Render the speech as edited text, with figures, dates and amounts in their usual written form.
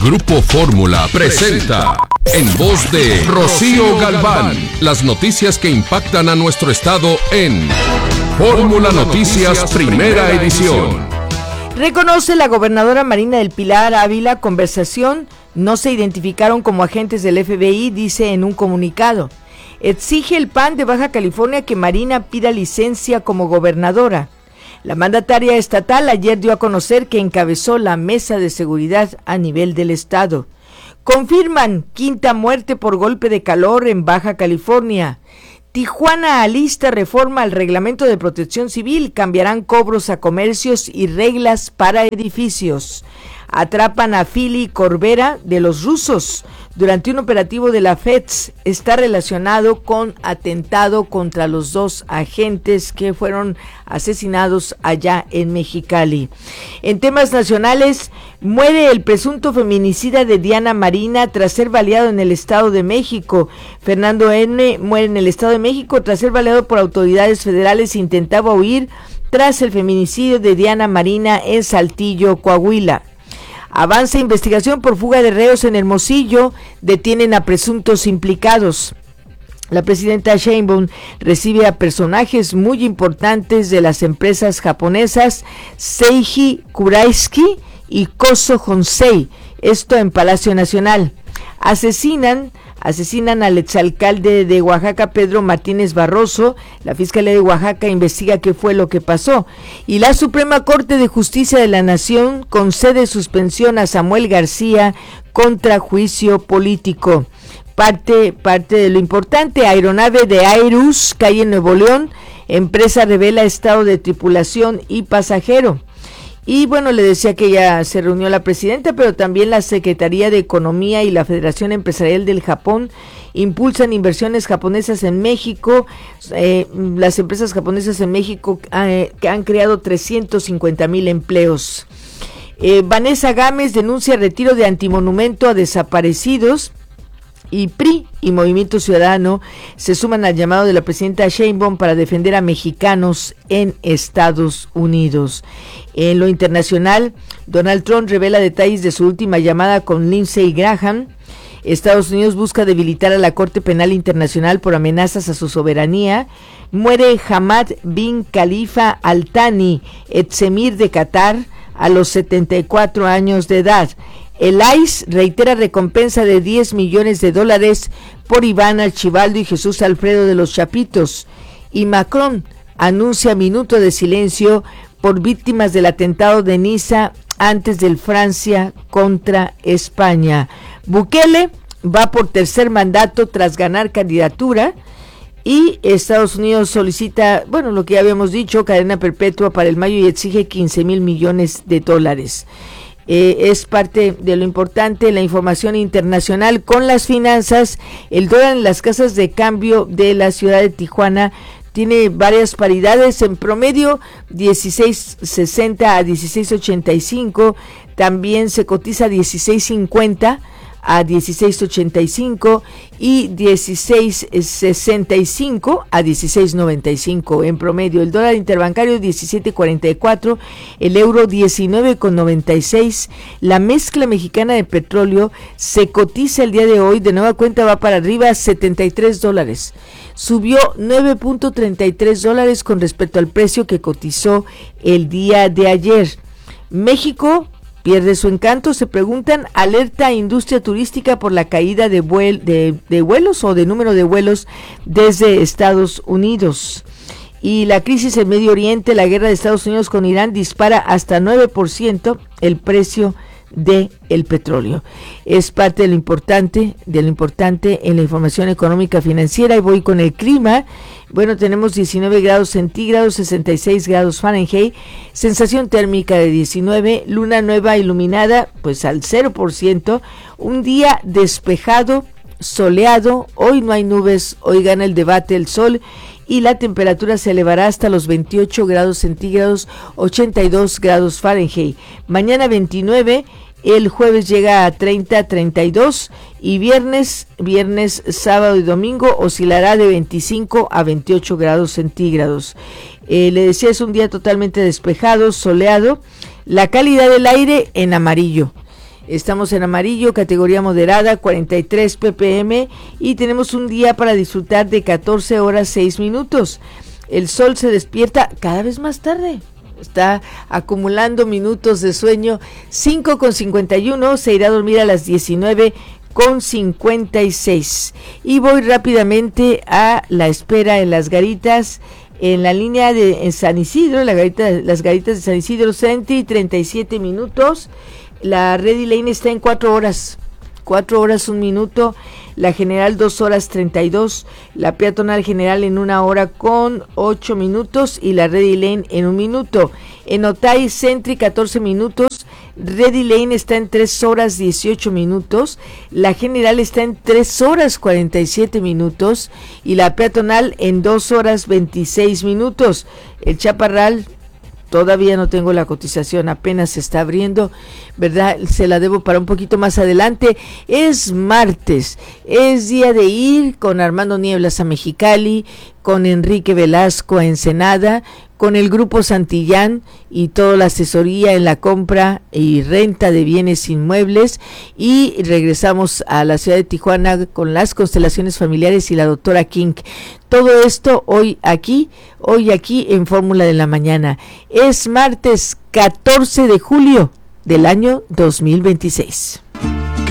Grupo Fórmula presenta, en voz de Rocío Galván, las noticias que impactan a nuestro estado en Fórmula Noticias Primera Edición. Reconoce la gobernadora Marina del Pilar Ávila conversación, no se identificaron como agentes del FBI, dice en un comunicado. Exige el PAN de Baja California que Marina pida licencia como gobernadora. La mandataria estatal ayer dio a conocer que encabezó la mesa de seguridad a nivel del estado. Confirman quinta muerte por golpe de calor en Baja California. Tijuana alista reforma al reglamento de protección civil, cambiarán cobros a comercios y reglas para edificios. Atrapan a Fili Corbera de los rusos durante un operativo de la FEDS. Está relacionado con atentado contra los dos agentes que fueron asesinados allá en Mexicali. En temas nacionales, muere el presunto feminicida de Diana Marina tras ser baleado en el Estado de México. Fernando N. muere en el Estado de México tras ser baleado por autoridades federales. Intentaba huir tras el feminicidio de Diana Marina en Saltillo, Coahuila. Avanza investigación por fuga de reos en Hermosillo, detienen a presuntos implicados. La presidenta Sheinbaum recibe a personajes muy importantes de las empresas japonesas Seiji Kuraisky y Koso Honsei, esto en Palacio Nacional. Asesinan al exalcalde de Oaxaca, Pedro Martínez Barroso. La Fiscalía de Oaxaca investiga qué fue lo que pasó. Y la Suprema Corte de Justicia de la Nación concede suspensión a Samuel García contra juicio político. Parte de lo importante, aeronave de Airus cae en Nuevo León. Empresa revela estado de tripulación y pasajero. Y bueno, le decía que ya se reunió la presidenta, pero también la Secretaría de Economía y la Federación Empresarial del Japón impulsan inversiones japonesas en México. Las empresas japonesas en México que han creado 350,000 empleos. Vanessa Gámez denuncia retiro de antimonumento a desaparecidos. Y PRI y Movimiento Ciudadano se suman al llamado de la presidenta Sheinbaum para defender a mexicanos en Estados Unidos. En lo internacional, Donald Trump revela detalles de su última llamada con Lindsey Graham. Estados Unidos busca debilitar a la Corte Penal Internacional por amenazas a su soberanía. Muere Hamad bin Khalifa Al Thani, exemir de Qatar, a los 74 años de edad. El ICE reitera recompensa de $10 millones por Iván Archibaldo y Jesús Alfredo de los Chapitos. Y Macron anuncia minuto de silencio por víctimas del atentado de Niza antes del Francia contra España. Bukele va por tercer mandato tras ganar candidatura. Y Estados Unidos solicita, lo que ya habíamos dicho, cadena perpetua para el mayo y exige $15,000 millones. Es parte de lo importante, la información internacional con las finanzas. El dólar en las casas de cambio de la ciudad de Tijuana tiene varias paridades, en promedio 16.60 a 16.85, también se cotiza 16.50 a 16.85 y 16.65 a 16.95 en promedio. El dólar interbancario 17.44, el euro 19.96. La mezcla mexicana de petróleo se cotiza el día de hoy, de nueva cuenta va para arriba, $73. Subió $9.33 con respecto al precio que cotizó el día de ayer. México pierde su encanto, se preguntan, alerta a industria turística por la caída de vuelos o de número de vuelos desde Estados Unidos. Y la crisis en Medio Oriente, la guerra de Estados Unidos con Irán dispara hasta 9% el precio del petróleo. Es parte de lo importante en la información económica financiera. Y voy con el clima. Tenemos 19 grados centígrados, 66 grados Fahrenheit, sensación térmica de 19, luna nueva iluminada pues al 0%, un día despejado, soleado, hoy no hay nubes, hoy gana el debate el sol y la temperatura se elevará hasta los 28 grados centígrados, 82 grados Fahrenheit. Mañana 29, el jueves llega a 30, 32 y viernes, sábado y domingo oscilará de 25 a 28 grados centígrados. Le decía, es un día totalmente despejado, soleado. La calidad del aire en amarillo. Estamos en amarillo, categoría moderada, 43 ppm, y tenemos un día para disfrutar de 14 horas 6 minutos. El sol se despierta cada vez más tarde. Está acumulando minutos de sueño. 5:51, se irá a dormir a las 19:56. Y voy rápidamente a la espera en las garitas. En la línea de San Isidro, las garitas de San Isidro Sentry, 37 minutos. La Ready Lane está en 4 horas. 4 horas 1 minuto, la General 2 horas 32, la Peatonal General en 1 hora con 8 minutos y la Ready Lane en 1 minuto. En Otay Sentry 14 minutos, Ready Lane está en 3 horas 18 minutos, la General está en 3 horas 47 minutos y la Peatonal en 2 horas 26 minutos. El Chaparral, todavía no tengo la cotización, apenas se está abriendo, ¿verdad? Se la debo para un poquito más adelante. Es martes, es día de ir con Armando Nieblas a Mexicali, con Enrique Velasco a Ensenada, con el Grupo Santillán y toda la asesoría en la compra y renta de bienes inmuebles, y regresamos a la ciudad de Tijuana con las constelaciones familiares y la doctora King. Todo esto hoy aquí en Fórmula de la Mañana. Es martes 14 de julio del año 2026.